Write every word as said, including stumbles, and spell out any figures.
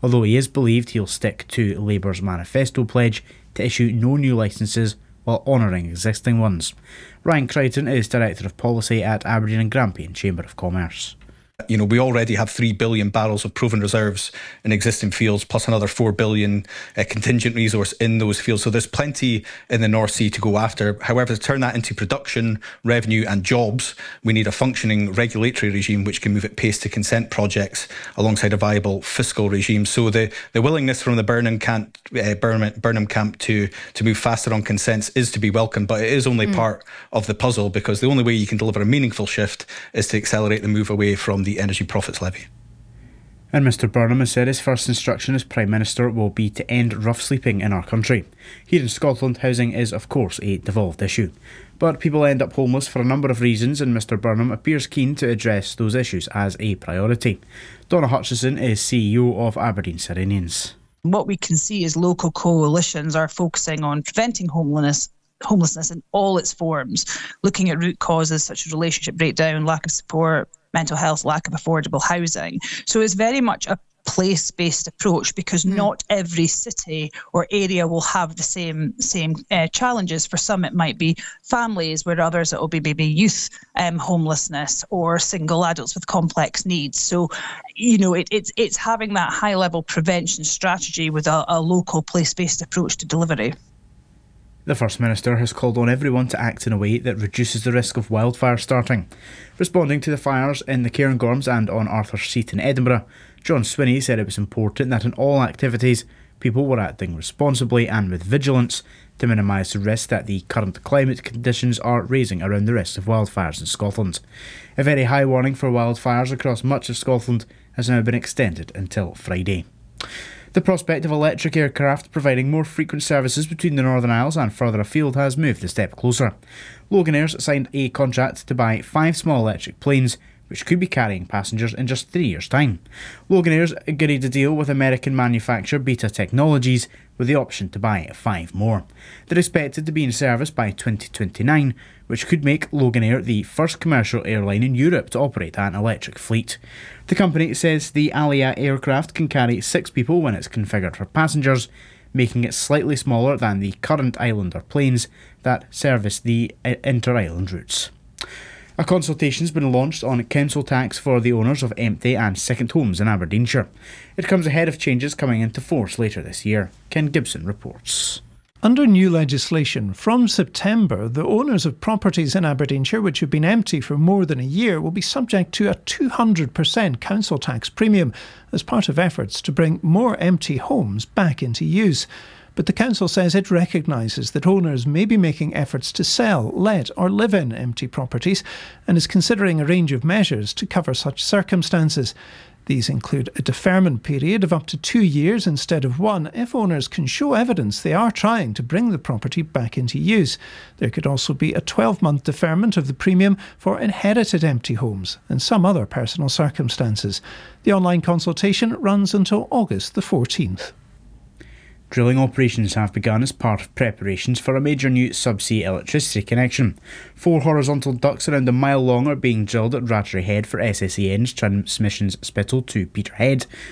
although he is believed he'll stick to Labour's manifesto pledge to issue no new licences while honouring existing ones. Ryan Crichton is Director of Policy at Aberdeen and Grampian Chamber of Commerce. You know, we already have three billion barrels of proven reserves in existing fields, plus another four billion uh, contingent resource in those fields. So there's plenty in the North Sea to go after. However, to turn that into production, revenue and jobs, we need a functioning regulatory regime which can move at pace to consent projects alongside a viable fiscal regime. So the, the willingness from the Burnham camp, uh, Burnham, Burnham camp to, to move faster on consents is to be welcomed, but it is only mm. part of the puzzle, because the only way you can deliver a meaningful shift is to accelerate the move away from the Energy Profits Levy. And Mr Burnham has said his first instruction as Prime Minister will be to end rough sleeping in our country. Here in Scotland, housing is of course a devolved issue, but people end up homeless for a number of reasons, and Mr Burnham appears keen to address those issues as a priority. Donna Hutchison is C E O of Aberdeen Cyrenians. What we can see is local coalitions are focusing on preventing homelessness homelessness in all its forms, looking at root causes such as relationship breakdown, lack of support, mental health, lack of affordable housing. So it's very much a place-based approach, because mm. not every city or area will have the same same uh, challenges. For some, it might be families, where others it will be maybe youth um, homelessness or single adults with complex needs. So, you know, it, it's it's having that high-level prevention strategy with a, a local place-based approach to delivery. The First Minister has called on everyone to act in a way that reduces the risk of wildfire starting. Responding to the fires in the Cairngorms and on Arthur's Seat in Edinburgh, John Swinney said it was important that in all activities, people were acting responsibly and with vigilance to minimise the risk that the current climate conditions are raising around the risk of wildfires in Scotland. A very high warning for wildfires across much of Scotland has now been extended until Friday. The prospect of electric aircraft providing more frequent services between the Northern Isles and further afield has moved a step closer. Loganair signed a contract to buy five small electric planes, which could be carrying passengers in just three years' time. Loganair agreed a deal with American manufacturer Beta Technologies with the option to buy five more. They're expected to be in service by twenty twenty-nine, which could make Loganair the first commercial airline in Europe to operate an electric fleet. The company says the Alia aircraft can carry six people when it's configured for passengers, making it slightly smaller than the current Islander planes that service the inter-island routes. A consultation's been launched on council tax for the owners of empty and second homes in Aberdeenshire. It comes ahead of changes coming into force later this year. Ken Gibson reports. Under new legislation, from September, the owners of properties in Aberdeenshire which have been empty for more than a year will be subject to a two hundred percent council tax premium as part of efforts to bring more empty homes back into use. But the council says it recognises that owners may be making efforts to sell, let or live in empty properties and is considering a range of measures to cover such circumstances. These include a deferment period of up to two years instead of one if owners can show evidence they are trying to bring the property back into use. There could also be a twelve-month deferment of the premium for inherited empty homes and some other personal circumstances. The online consultation runs until August the fourteenth. Drilling operations have begun as part of preparations for a major new subsea electricity connection. Four horizontal ducts around a mile long are being drilled at Rattery Head for S S E N's transmissions Spittal to Peterhead.